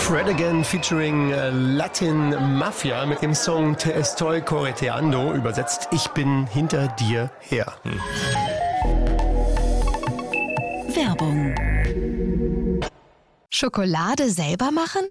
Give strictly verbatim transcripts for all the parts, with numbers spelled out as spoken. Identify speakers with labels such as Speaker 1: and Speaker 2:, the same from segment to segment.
Speaker 1: Fred Again featuring Latin Mafia mit dem Song Te estoy correteando, übersetzt Ich bin hinter dir her. Hm.
Speaker 2: Werbung. Schokolade selber machen?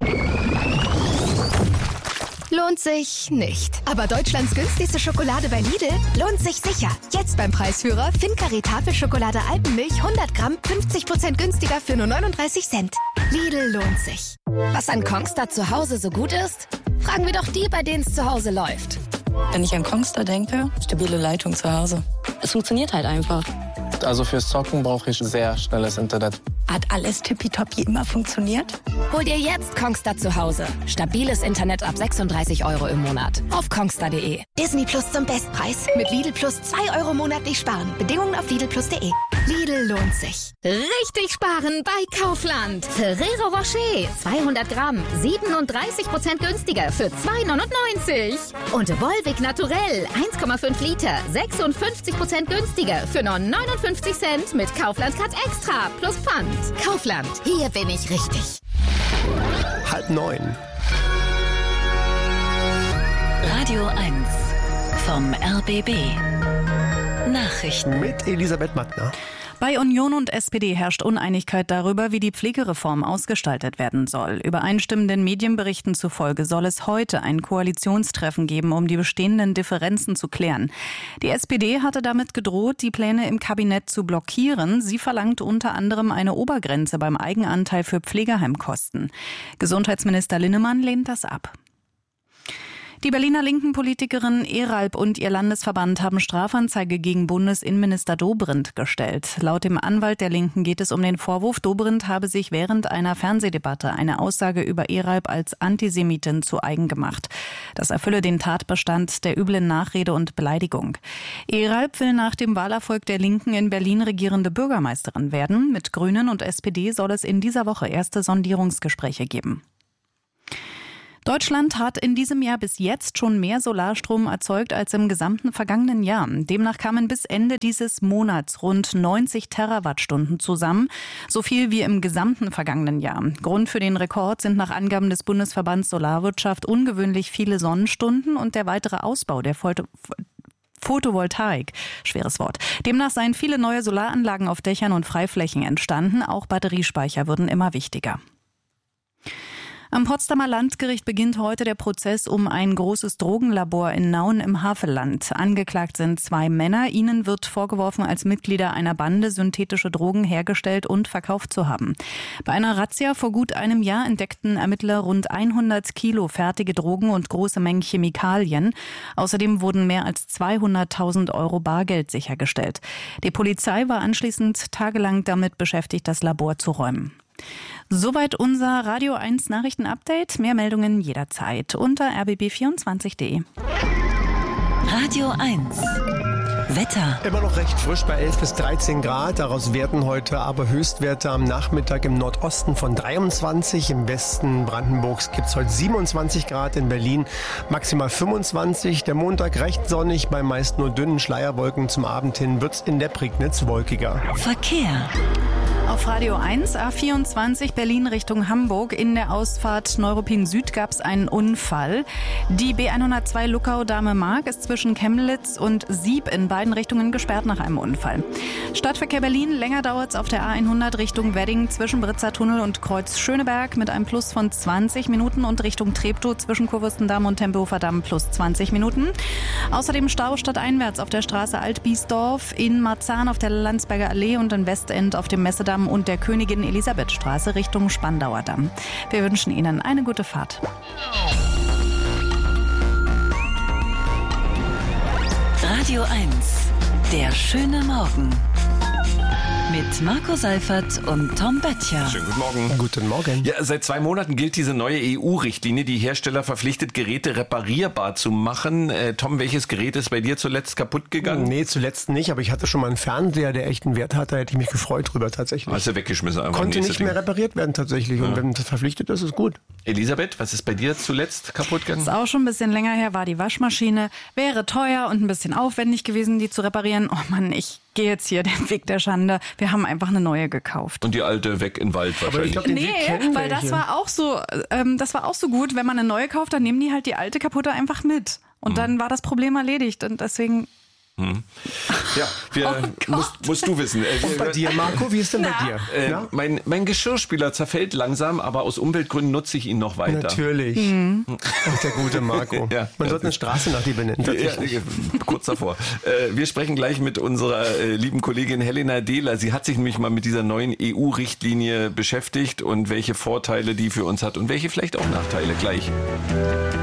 Speaker 2: Lohnt sich nicht. Aber Deutschlands günstigste Schokolade bei Lidl lohnt sich sicher. Jetzt beim Preisführer Fincari Tafelschokolade Alpenmilch hundert Gramm fünfzig Prozent günstiger für nur neununddreißig Cent. Lidl lohnt sich. Was an Kongstar zu Hause so gut ist? Fragen wir doch die, bei denen es zu Hause läuft.
Speaker 3: Wenn ich an Kongstar denke, stabile Leitung zu Hause. Es funktioniert halt einfach.
Speaker 4: Also fürs Zocken brauche ich sehr schnelles Internet.
Speaker 3: Hat alles tippitoppi immer funktioniert?
Speaker 2: Hol dir jetzt Kongstar zu Hause. Stabiles Internet ab sechsunddreißig Euro im Monat. Auf kongstar punkt de. Disney Plus zum Bestpreis. Mit Lidl Plus zwei Euro monatlich sparen. Bedingungen auf lidl plus punkt de. Lidl lohnt sich. Richtig sparen bei Kaufland. Ferrero Rocher zweihundert Gramm. siebenunddreißig Prozent günstiger für zwei neunundneunzig. Und Volvic Naturell eins Komma fünf Liter. sechsundfünfzig Prozent günstiger für nur neunundfünfzig Cent mit Kaufland Cut Extra plus Pfand. Kaufland. Hier bin ich richtig.
Speaker 1: Halb neun.
Speaker 2: Radio eins vom R B B. Nachrichten
Speaker 1: mit Elisabeth Mattner.
Speaker 5: Bei Union und S P D herrscht Uneinigkeit darüber, wie die Pflegereform ausgestaltet werden soll. Übereinstimmenden Medienberichten zufolge soll es heute ein Koalitionstreffen geben, um die bestehenden Differenzen zu klären. Die S P D hatte damit gedroht, die Pläne im Kabinett zu blockieren. Sie verlangt unter anderem eine Obergrenze beim Eigenanteil für Pflegeheimkosten. Gesundheitsminister Linnemann lehnt das ab. Die Berliner linken Politikerin Eralp und ihr Landesverband haben Strafanzeige gegen Bundesinnenminister Dobrindt gestellt. Laut dem Anwalt der Linken geht es um den Vorwurf, Dobrindt habe sich während einer Fernsehdebatte eine Aussage über Eralp als Antisemitin zu eigen gemacht. Das erfülle den Tatbestand der üblen Nachrede und Beleidigung. Eralp will nach dem Wahlerfolg der Linken in Berlin regierende Bürgermeisterin werden. Mit Grünen und S P D soll es in dieser Woche erste Sondierungsgespräche geben. Deutschland hat in diesem Jahr bis jetzt schon mehr Solarstrom erzeugt als im gesamten vergangenen Jahr. Demnach kamen bis Ende dieses Monats rund neunzig Terawattstunden zusammen, so viel wie im gesamten vergangenen Jahr. Grund für den Rekord sind nach Angaben des Bundesverbands Solarwirtschaft ungewöhnlich viele Sonnenstunden und der weitere Ausbau der Foto- Photovoltaik. Schweres Wort. Demnach seien viele neue Solaranlagen auf Dächern und Freiflächen entstanden. Auch Batteriespeicher würden immer wichtiger. Am Potsdamer Landgericht beginnt heute der Prozess um ein großes Drogenlabor in Nauen im Havelland. Angeklagt sind zwei Männer. Ihnen wird vorgeworfen, als Mitglieder einer Bande synthetische Drogen hergestellt und verkauft zu haben. Bei einer Razzia vor gut einem Jahr entdeckten Ermittler rund hundert Kilo fertige Drogen und große Mengen Chemikalien. Außerdem wurden mehr als zweihunderttausend Euro Bargeld sichergestellt. Die Polizei war anschließend tagelang damit beschäftigt, das Labor zu räumen. Soweit unser Radio eins Nachrichten-Update. Mehr Meldungen jederzeit unter r b b vierundzwanzig punkt de.
Speaker 2: Radio eins. Wetter.
Speaker 1: Immer noch recht frisch bei elf bis dreizehn Grad. Daraus werden heute aber Höchstwerte am Nachmittag im Nordosten von dreiundzwanzig. Im Westen Brandenburgs gibt es heute siebenundzwanzig Grad. In Berlin maximal fünfundzwanzig. Der Montag recht sonnig, bei meist nur dünnen Schleierwolken. Zum Abend hin wird es in der Prignitz wolkiger.
Speaker 2: Verkehr.
Speaker 5: Auf Radio eins, A vierundzwanzig, Berlin Richtung Hamburg. In der Ausfahrt Neuruppin Süd gab es einen Unfall. Die B hundertzwei Luckau-Dahme-Mark ist zwischen Chemnitz und Sieb in beiden Richtungen gesperrt nach einem Unfall. Stadtverkehr Berlin, länger dauert es auf der A hundert Richtung Wedding zwischen Britzer Tunnel und Kreuz Schöneberg mit einem Plus von zwanzig Minuten und Richtung Treptow zwischen Kurfürstendamm und Tempelhofer Damm plus zwanzig Minuten. Außerdem Stau stadteinwärts auf der Straße Alt-Biesdorf, in Marzahn auf der Landsberger Allee und in Westend auf dem Messedamm und der Königin Elisabeth Straße Richtung Spandauer Damm. Wir wünschen Ihnen eine gute Fahrt.
Speaker 2: Radio eins. Der schöne Morgen. Mit Marco Seifert und Tom Böttcher.
Speaker 6: Schönen guten Morgen.
Speaker 1: Guten Morgen.
Speaker 6: Ja, seit zwei Monaten gilt diese neue E U-Richtlinie, die Hersteller verpflichtet, Geräte reparierbar zu machen. Äh, Tom, welches Gerät ist bei dir zuletzt kaputt gegangen?
Speaker 1: Nee, zuletzt nicht, aber ich hatte schon mal einen Fernseher, der echt einen Wert hatte, da hätte ich mich gefreut drüber tatsächlich.
Speaker 6: Hast du weggeschmissen einfach?
Speaker 1: Konnte nicht mehr repariert werden tatsächlich, ja. Und wenn das verpflichtet ist, ist gut.
Speaker 6: Elisabeth, was ist bei dir zuletzt kaputt gegangen?
Speaker 5: Das ist auch schon ein bisschen länger her, war die Waschmaschine. Wäre teuer und ein bisschen aufwendig gewesen, die zu reparieren. Oh Mann, ich gehe jetzt hier den Weg der Schande. Wir haben einfach eine neue gekauft.
Speaker 6: Und die alte weg in den Wald wahrscheinlich.
Speaker 1: Ich glaub, den
Speaker 5: Nee,
Speaker 1: Weg kennen
Speaker 5: weil das
Speaker 1: welche.
Speaker 5: war auch so, ähm, das war auch so gut. Wenn man eine neue kauft, dann nehmen die halt die alte kaputte einfach mit. Und dann war das Problem erledigt. Und deswegen.
Speaker 6: Ja, wir,
Speaker 5: Oh Gott.
Speaker 6: musst, musst du wissen. Äh,
Speaker 1: Und bei dir, Marco, wie ist denn bei dir?
Speaker 6: Äh,
Speaker 1: Ja?
Speaker 6: mein, mein Geschirrspüler zerfällt langsam, aber aus Umweltgründen nutze ich ihn noch weiter.
Speaker 1: Natürlich. Ach, der gute Marco.
Speaker 6: Ja.
Speaker 1: Man sollte eine Straße nach dir benennen.
Speaker 6: Ja,
Speaker 1: Tatsächlich.
Speaker 6: ja, kurz davor. Äh, wir sprechen gleich mit unserer äh, lieben Kollegin Helena Dehler. Sie hat sich nämlich mal mit dieser neuen E U-Richtlinie beschäftigt und welche Vorteile die für uns hat und welche vielleicht auch Nachteile. Gleich.